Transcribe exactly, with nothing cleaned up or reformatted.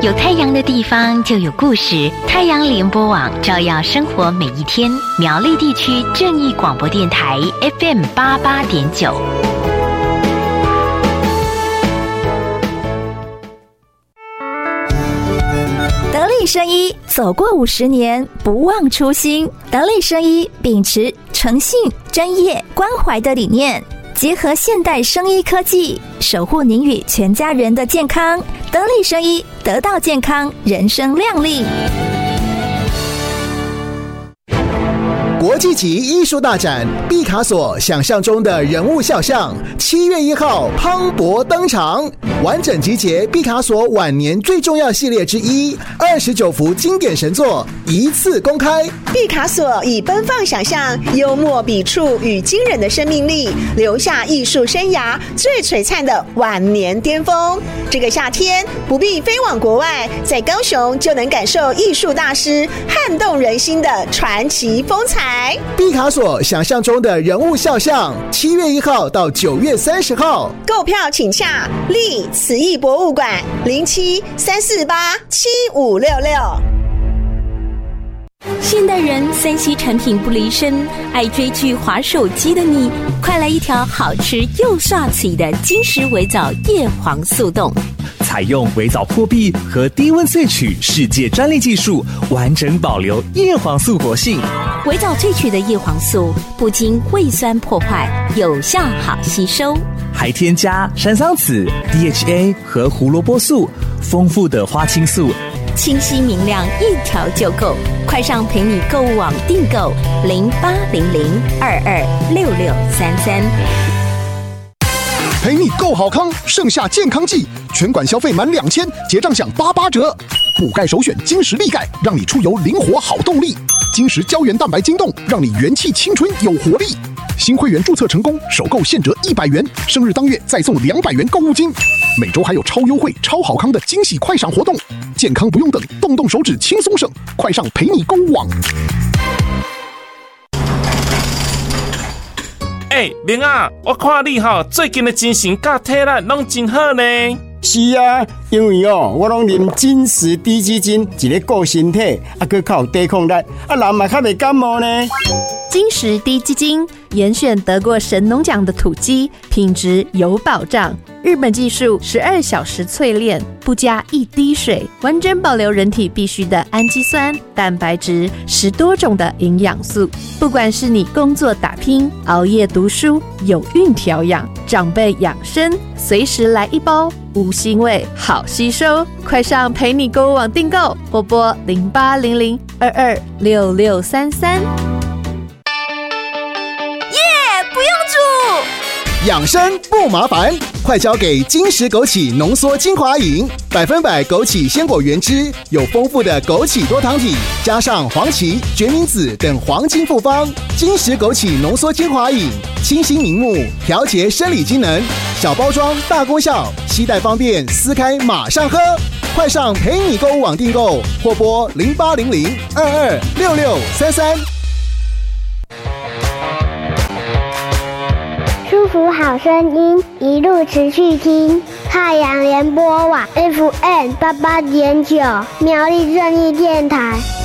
有太阳的地方就有故事，太阳联播网照耀生活每一天。苗栗地区正义广播电台 F M 八八点九。 得力生医走过五十年，不忘初心。得力生医秉持诚信、专业、关怀的理念，结合现代生医科技，守护您与全家人的健康。得力生医，得到健康，人生亮丽。 国际级艺术大展毕卡索想象中的人物肖像，七月一号磅礴登场，完整集结毕卡索晚年最重要系列之一，二十九幅经典神作一次公开。 毕卡索以奔放想象、幽默笔触与惊人的生命力，留下艺术生涯最璀璨的晚年巅峰。这个夏天不必飞往国外，在高雄就能感受艺术大师撼动人心的传奇风采。 毕卡索想象中的人物肖像，七月一号到九月三十号， 购票请洽立慈艺博物馆零七三四八七五六六。 现代人三 C 产品不离身，爱追剧滑手机的你，快来一条好吃又刷嘴的金石微藻叶黄素冻。 采用微藻破壁和低温萃取世界专利技术，完整保留叶黄素活性。 微藻萃取的叶黄素不经胃酸破坏，有效好吸收， 还添加山桑子、D H A 和胡萝卜素，丰富的花青素， 清晰明亮，一条就够。快上陪你购物网订购零八零零二二六六三三。 陪你购好康，盛夏健康季，全馆消费满两千，结账享八八折。补钙首选金石力钙，让你出游灵活好动力。金石胶原蛋白晶冻，让你元气青春有活力。新会员注册成功，首购现折一百元，生日当月再送两百元购物金。每周还有超优惠、超好康的惊喜快闪活动，健康不用等，动动手指轻松省，快上陪你购物网。 哎、欸，明啊，我看你吼最近的精神甲体力拢真好呢。 是啊，因为哦，我拢啉金石低基金，一个顾身体，啊，佮较有抵抗力，啊，人嘛较袂感冒呢。 金石低基金严选得过神农奖的土鸡，品质有保障。日本技术十二小时淬炼，不加一滴水，完整保留人体必需的氨基酸、蛋白质、十多种的营养素。不管是你工作打拼、熬夜读书、有孕调养、长辈养生，随时来一包，无腥味，好吸收。快上陪你购物网订购，或拨零八零零二二六六三三。 不用煮， 养生不麻烦，快交给金石枸杞浓缩精华饮，百分百枸杞鲜果原汁，有丰富的枸杞多糖体，加上黄芪、决明子等黄金复方。金石枸杞浓缩精华饮，清新明目，调节生理机能，小包装大功效，携带方便，撕开马上喝。快上陪你购物网订购，或拨零八零零二二六六三三。 舒服好声音，一路持续听。太阳联播网 F M 八八点九，苗栗正义电台。